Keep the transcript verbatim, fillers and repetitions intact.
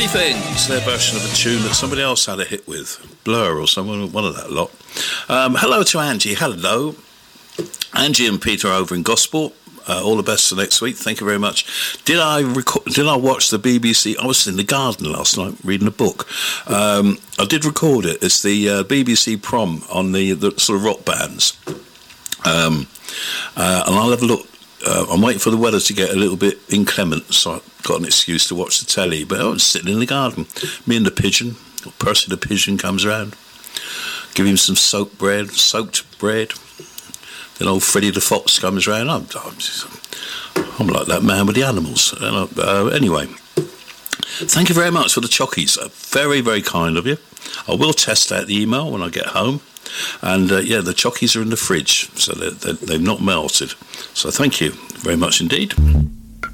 Pretty Things, their version of a tune that somebody else had a hit with, Blur or someone, one of that lot. Um, hello to Angie. Hello. Angie and Peter over in Gosport. Uh, all the best for next week. Thank you very much. Did I record, Did I watch the B B C? I was in the garden last night reading a book. Um, I did record it. It's the uh, B B C prom on the, the sort of rock bands. Um, uh, and I'll have a look. Uh, I'm waiting for the weather to get a little bit inclement, so I've got an excuse to watch the telly. But I was sitting in the garden. Me and the pigeon, or Percy the pigeon, comes around. Give him some soaked bread, soaked bread. Then old Freddie the fox comes round. I'm, I'm, I'm like that man with the animals. And I, uh, anyway, thank you very much for the chockies. Uh, very, very kind of you. I will test out the email when I get home. And uh, yeah, the chockies are in the fridge, so they're, they're, they've not melted. So thank you very much indeed.